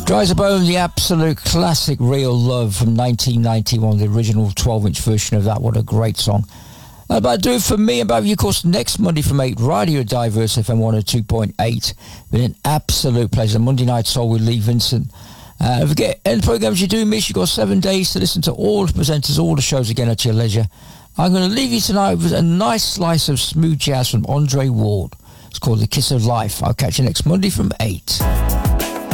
Dry as a Bone, the absolute classic Real Love from 1991, the original 12-inch version of that. What a great song. That'll do it for me. About you, of course, next Monday from 8, Radio Diverse FM 102.8. Been an absolute pleasure. Monday Night Soul with Lee Vincent. Don't forget, any programs you do miss, you've got 7 days to listen to all the presenters, all the shows again at your leisure. I'm going to leave you tonight with a nice slice of smooth jazz from Andre Ward. It's called The Kiss of Life. I'll catch you next Monday from 8.